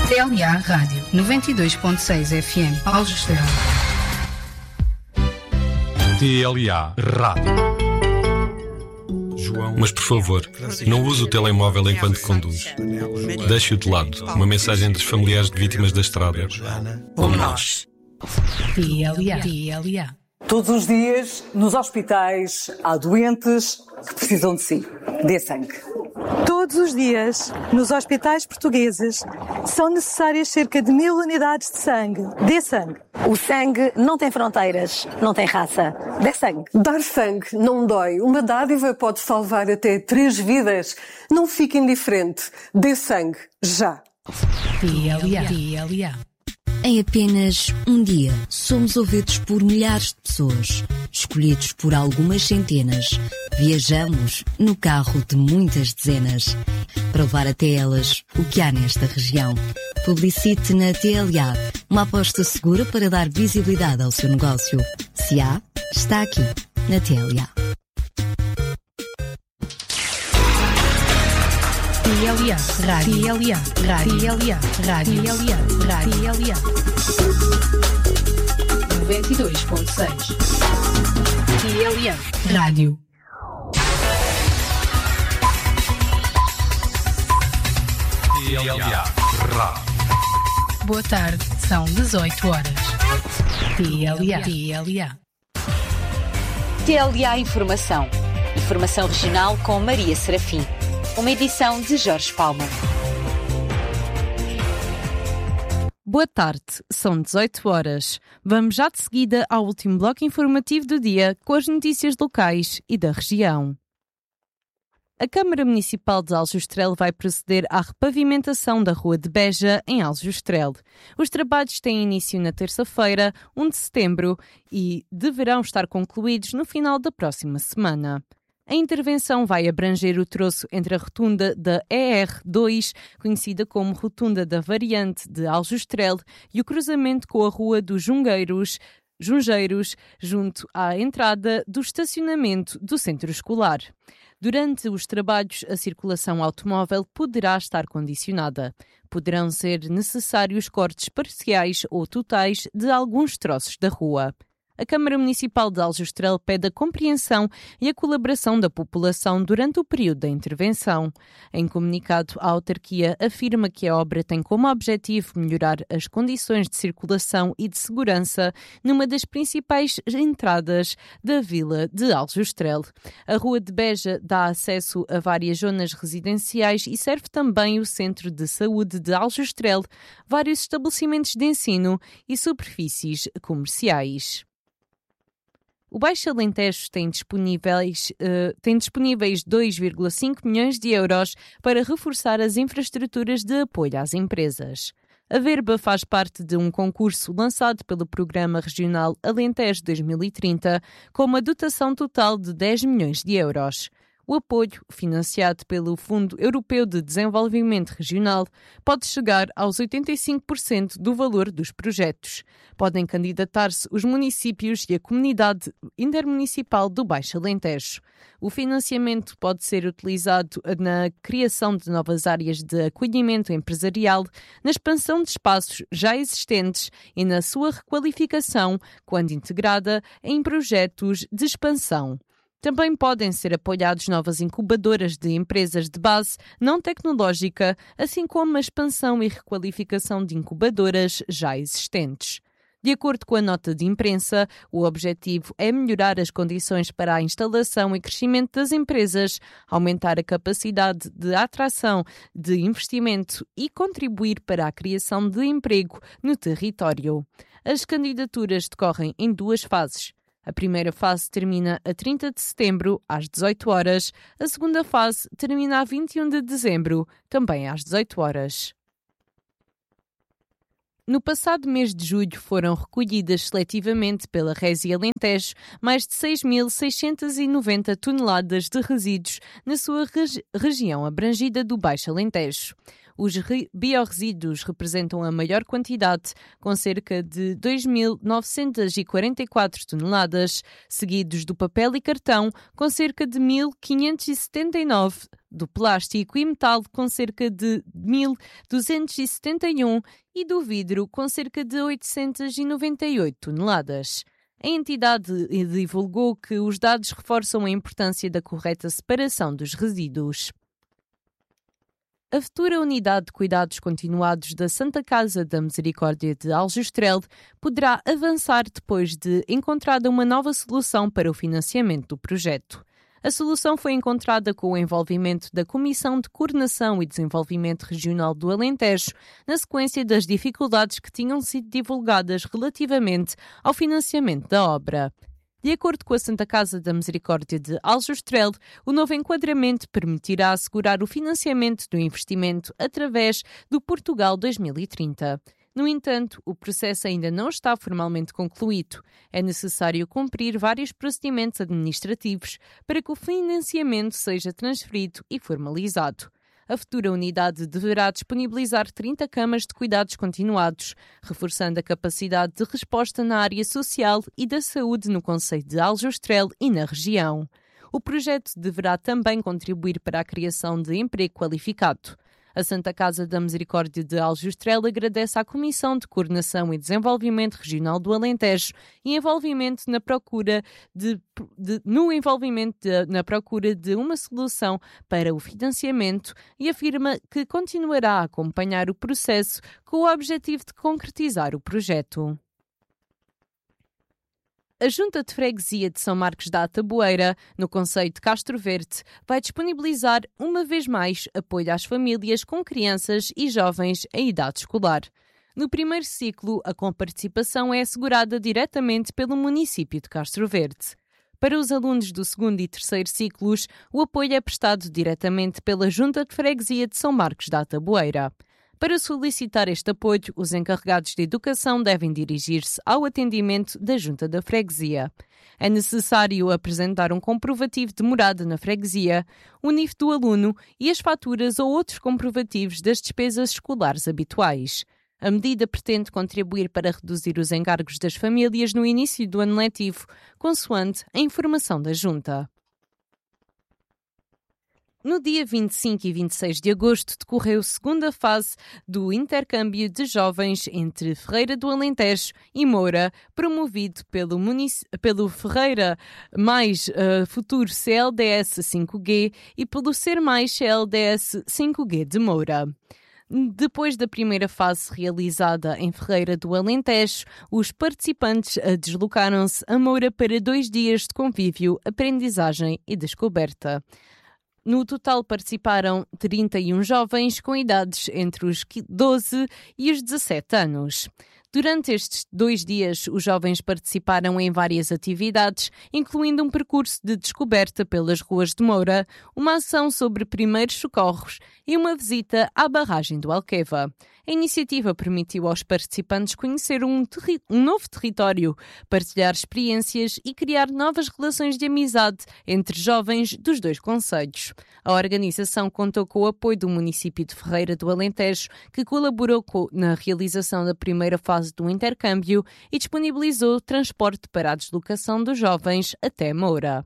TLA Rádio 92.6 FM Aljustrel. TLA Rádio. Mas por favor, não use o telemóvel enquanto conduz. Deixe-o de lado. Uma mensagem dos familiares de vítimas da estrada. Como nós. TLA. Todos os dias, nos hospitais, há doentes que precisam de si. Dê sangue. Todos os dias, nos hospitais portugueses, são necessárias cerca de 1000 unidades de sangue. Dê sangue. O sangue não tem fronteiras, não tem raça. Dê sangue. Dar sangue não dói. Uma dádiva pode salvar até 3 vidas. Não fique indiferente. Dê sangue. Já. TLA. Em apenas um dia, somos ouvidos por milhares de pessoas, escolhidos por algumas centenas. Viajamos no carro de muitas dezenas, para levar até elas o que há nesta região. Publicite na TLA, uma aposta segura para dar visibilidade ao seu negócio. Se há, está aqui, na TLA. TLA Rádio. TLA 92.6. TLA Rádio. TLA Rádio. Boa tarde, são 18 horas. TLA. TLA Informação. Informação regional com Maria Serafim. Uma edição de Jorge Palma. Boa tarde, são 18 horas. Vamos já de seguida ao último bloco informativo do dia com as notícias locais e da região. A Câmara Municipal de Aljustrel vai proceder à repavimentação da Rua de Beja, em Aljustrel. Os trabalhos têm início na terça-feira, 1 de setembro, e deverão estar concluídos no final da próxima semana. A intervenção vai abranger o troço entre a rotunda da ER2, conhecida como Rotunda da Variante de Aljustrel, e o cruzamento com a Rua dos Jungeiros, junto à entrada do estacionamento do centro escolar. Durante os trabalhos, a circulação automóvel poderá estar condicionada. Poderão ser necessários cortes parciais ou totais de alguns troços da rua. A Câmara Municipal de Aljustrel pede a compreensão e a colaboração da população durante o período da intervenção. Em comunicado, a autarquia afirma que a obra tem como objetivo melhorar as condições de circulação e de segurança numa das principais entradas da vila de Aljustrel. A Rua de Beja dá acesso a várias zonas residenciais e serve também o Centro de Saúde de Aljustrel, vários estabelecimentos de ensino e superfícies comerciais. O Baixo Alentejo tem disponíveis 2,5 milhões de euros para reforçar as infraestruturas de apoio às empresas. A verba faz parte de um concurso lançado pelo Programa Regional Alentejo 2030, com uma dotação total de 10 milhões de euros. O apoio, financiado pelo Fundo Europeu de Desenvolvimento Regional, pode chegar aos 85% do valor dos projetos. Podem candidatar-se os municípios e a comunidade intermunicipal do Baixo Alentejo. O financiamento pode ser utilizado na criação de novas áreas de acolhimento empresarial, na expansão de espaços já existentes e na sua requalificação, quando integrada em projetos de expansão. Também podem ser apoiados novas incubadoras de empresas de base não tecnológica, assim como a expansão e requalificação de incubadoras já existentes. De acordo com a nota de imprensa, o objetivo é melhorar as condições para a instalação e crescimento das empresas, aumentar a capacidade de atração de investimento e contribuir para a criação de emprego no território. As candidaturas decorrem em 2 fases. A primeira fase termina a 30 de setembro, às 18 horas. A segunda fase termina a 21 de dezembro, também às 18 horas. No passado mês de julho foram recolhidas seletivamente pela Resi Alentejo mais de 6.690 toneladas de resíduos na sua região abrangida do Baixo Alentejo. Os biorresíduos representam a maior quantidade, com cerca de 2.944 toneladas, seguidos do papel e cartão, com cerca de 1.579, do plástico e metal, com cerca de 1.271 e do vidro, com cerca de 898 toneladas. A entidade divulgou que os dados reforçam a importância da correta separação dos resíduos. A futura Unidade de Cuidados Continuados da Santa Casa da Misericórdia de Aljustrel poderá avançar depois de encontrada uma nova solução para o financiamento do projeto. A solução foi encontrada com o envolvimento da Comissão de Coordenação e Desenvolvimento Regional do Alentejo, na sequência das dificuldades que tinham sido divulgadas relativamente ao financiamento da obra. De acordo com a Santa Casa da Misericórdia de Aljustrel, o novo enquadramento permitirá assegurar o financiamento do investimento através do Portugal 2030. No entanto, o processo ainda não está formalmente concluído. É necessário cumprir vários procedimentos administrativos para que o financiamento seja transferido e formalizado. A futura unidade deverá disponibilizar 30 camas de cuidados continuados, reforçando a capacidade de resposta na área social e da saúde no concelho de Aljustrel e na região. O projeto deverá também contribuir para a criação de emprego qualificado. A Santa Casa da Misericórdia de Aljustrel agradece à Comissão de Coordenação e Desenvolvimento Regional do Alentejo e envolvimento na procura de uma solução para o financiamento e afirma que continuará a acompanhar o processo com o objetivo de concretizar o projeto. A Junta de Freguesia de São Marcos da Ataboeira, no concelho de Castro Verde, vai disponibilizar uma vez mais apoio às famílias com crianças e jovens em idade escolar. No primeiro ciclo, a comparticipação é assegurada diretamente pelo município de Castro Verde. Para os alunos do segundo e terceiro ciclos, o apoio é prestado diretamente pela Junta de Freguesia de São Marcos da Ataboeira. Para solicitar este apoio, os encarregados de educação devem dirigir-se ao atendimento da Junta da Freguesia. É necessário apresentar um comprovativo de morada na freguesia, o NIF do aluno e as faturas ou outros comprovativos das despesas escolares habituais. A medida pretende contribuir para reduzir os encargos das famílias no início do ano letivo, consoante a informação da Junta. No dia 25 e 26 de agosto decorreu a segunda fase do intercâmbio de jovens entre Ferreira do Alentejo e Moura, promovido pelo Ferreira mais Futuro CLDS 5G e pelo Ser Mais CLDS 5G de Moura. Depois da primeira fase realizada em Ferreira do Alentejo, os participantes deslocaram-se a Moura para 2 dias de convívio, aprendizagem e descoberta. No total participaram 31 jovens com idades entre os 12 e os 17 anos. Durante estes 2 dias, os jovens participaram em várias atividades, incluindo um percurso de descoberta pelas ruas de Moura, uma ação sobre primeiros socorros e uma visita à barragem do Alqueva. A iniciativa permitiu aos participantes conhecer um novo território, partilhar experiências e criar novas relações de amizade entre jovens dos 2 concelhos. A organização contou com o apoio do município de Ferreira do Alentejo, que colaborou na realização da primeira fase do intercâmbio e disponibilizou transporte para a deslocação dos jovens até Moura.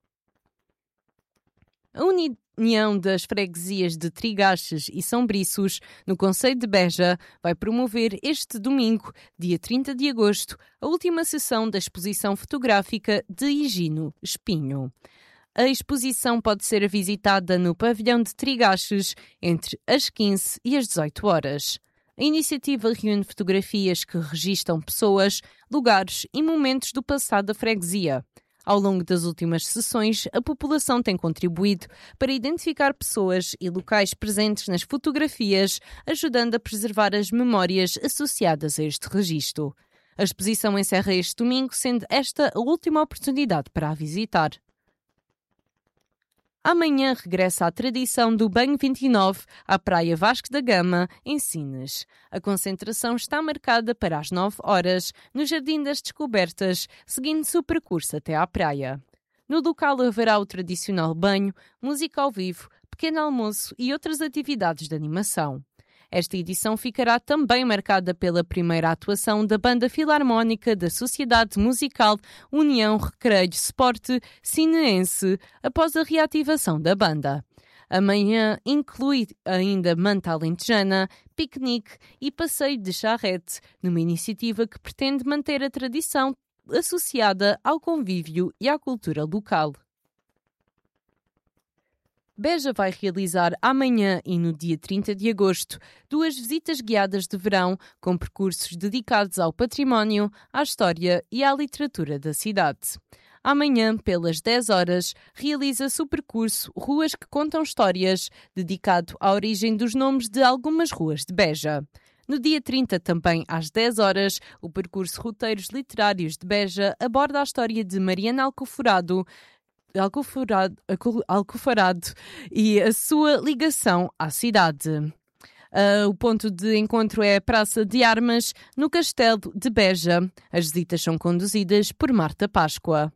A União das Freguesias de Trigaches e São Briços, no concelho de Beja, vai promover este domingo, dia 30 de agosto, a última sessão da exposição fotográfica de Higino Espinho. A exposição pode ser visitada no pavilhão de Trigaches entre as 15 e as 18 horas. A iniciativa reúne fotografias que registam pessoas, lugares e momentos do passado da freguesia. Ao longo das últimas sessões, a população tem contribuído para identificar pessoas e locais presentes nas fotografias, ajudando a preservar as memórias associadas a este registro. A exposição encerra este domingo, sendo esta a última oportunidade para a visitar. Amanhã regressa a tradição do Banho 29 à Praia Vasco da Gama, em Sines. A concentração está marcada para as 9 horas, no Jardim das Descobertas, seguindo-se o percurso até à praia. No local haverá o tradicional banho, música ao vivo, pequeno almoço e outras atividades de animação. Esta edição ficará também marcada pela primeira atuação da Banda Filarmónica da Sociedade Musical União Recreio Sport Cineense, após a reativação da banda. Amanhã inclui ainda manta alentejana, piquenique e passeio de charrete, numa iniciativa que pretende manter a tradição associada ao convívio e à cultura local. Beja vai realizar amanhã e no dia 30 de agosto 2 visitas guiadas de verão com percursos dedicados ao património, à história e à literatura da cidade. Amanhã, pelas 10 horas, realiza-se o percurso Ruas que Contam Histórias, dedicado à origem dos nomes de algumas ruas de Beja. No dia 30, também às 10 horas, o percurso Roteiros Literários de Beja aborda a história de Mariana Alcoforado e a sua ligação à cidade. O ponto de encontro é a Praça de Armas, no Castelo de Beja. As visitas são conduzidas por Marta Páscoa.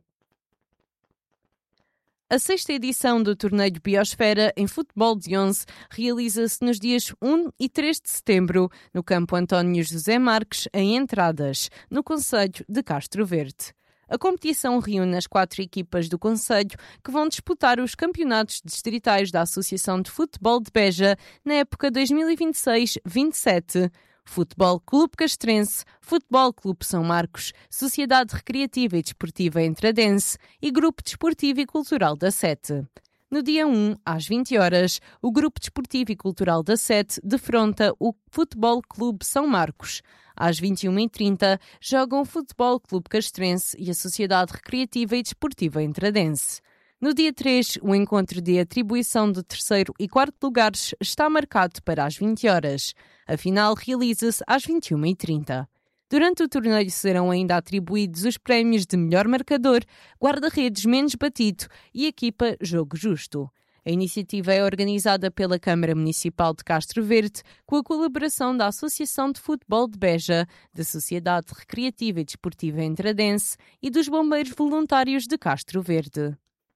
A 6ª edição do Torneio Biosfera em Futebol de 11 realiza-se nos dias 1 e 3 de setembro, no campo António José Marques, em Entradas, no concelho de Castro Verde. A competição reúne as 4 equipas do concelho que vão disputar os campeonatos distritais da Associação de Futebol de Beja na época 2026-27. Futebol Clube Castrense, Futebol Clube São Marcos, Sociedade Recreativa e Desportiva Entradense e Grupo Desportivo e Cultural da Sete. No dia 1, às 20 horas, o Grupo Desportivo e Cultural da Sete defronta o Futebol Clube São Marcos. Às 21h30, jogam o Futebol Clube Castrense e a Sociedade Recreativa e Desportiva Entradense. No dia 3, o encontro de atribuição de 3º e 4º lugares está marcado para as 20 horas. A final realiza-se às 21h30. Durante o torneio serão ainda atribuídos os prémios de melhor marcador, guarda-redes menos batido e equipa Jogo Justo. A iniciativa é organizada pela Câmara Municipal de Castro Verde, com a colaboração da Associação de Futebol de Beja, da Sociedade Recreativa e Desportiva Entradense e dos Bombeiros Voluntários de Castro Verde.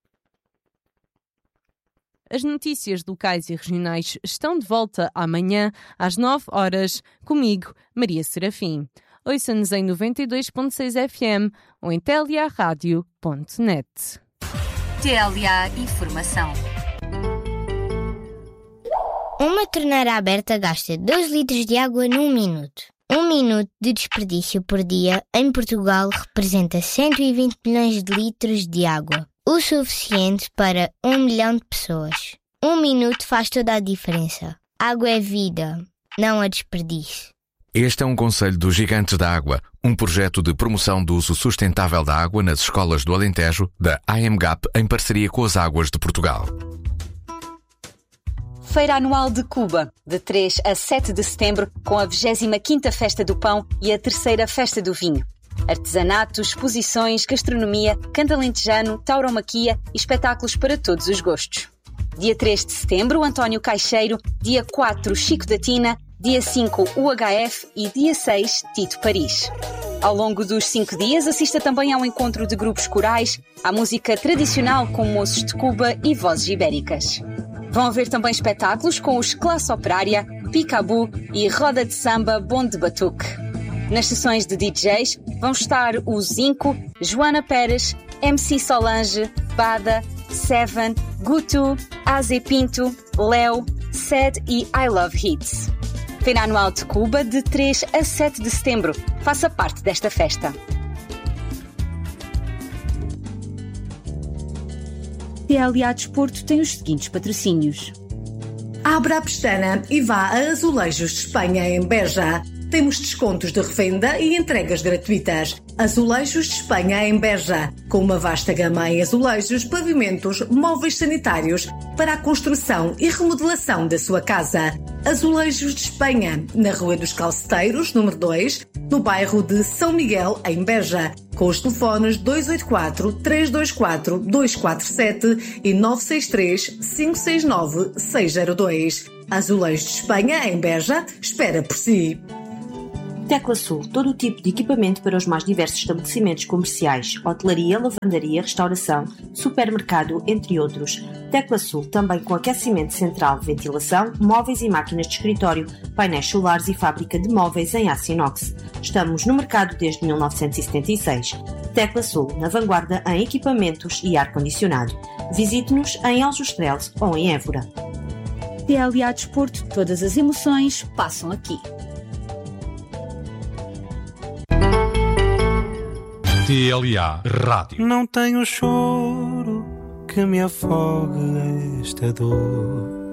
As notícias locais e regionais estão de volta amanhã às 9 horas, comigo, Maria Serafim. Ouça-nos em 92.6 FM ou em teliaradio.net. TLA Informação. Uma torneira aberta gasta 2 litros de água num minuto. 1 minuto de desperdício por dia em Portugal representa 120 milhões de litros de água. O suficiente para 1 milhão de pessoas. 1 minuto faz toda a diferença. Água é vida, não a desperdício. Este é um conselho dos Gigantes da Água, um projeto de promoção do uso sustentável da água nas escolas do Alentejo, da AMGAP, em parceria com as Águas de Portugal. Feira Anual de Cuba, de 3 a 7 de setembro, com a 25ª Festa do Pão e a 3ª Festa do Vinho. Artesanato, exposições, gastronomia, canto alentejano, tauromaquia e espetáculos para todos os gostos. Dia 3 de setembro, António Caixeiro. Dia 4, Chico da Tina. Dia 5, UHF. E dia 6, Tito Paris. Ao longo dos 5 dias, assista também ao encontro de grupos corais, à música tradicional com moços de Cuba e vozes ibéricas. Vão haver também espetáculos com os Classe Operária, Picabu e Roda de Samba Bonde de Batuque. Nas sessões de DJs vão estar o Zinco, Joana Pérez, MC Solange, Bada, Seven, Gutu, Aze Pinto, Léo, Sed e I Love Hits. Feira Anual de Cuba, de 3 a 7 de setembro. Faça parte desta festa. TLA Desporto tem os seguintes patrocínios. Abra a pestana e vá a Azulejos de Espanha, em Beja. Temos descontos de revenda e entregas gratuitas. Azulejos de Espanha, em Beja, com uma vasta gama em azulejos, pavimentos, móveis sanitários para a construção e remodelação da sua casa. Azulejos de Espanha, na Rua dos Calceteiros, número 2, no bairro de São Miguel, em Beja, com os telefones 284-324-247 e 963-569-602. Azulejos de Espanha, em Beja, espera por si. Tecla Sul, todo o tipo de equipamento para os mais diversos estabelecimentos comerciais, hotelaria, lavandaria, restauração, supermercado, entre outros. Tecla Sul, também com aquecimento central, ventilação, móveis e máquinas de escritório, painéis solares e fábrica de móveis em aço inox. Estamos no mercado desde 1976. Tecla Sul, na vanguarda em equipamentos e ar-condicionado. Visite-nos em Aljustrel ou em Évora. TLA Desporto, todas as emoções passam aqui. TLA Rádio. Não tenho choro que me afogue esta dor.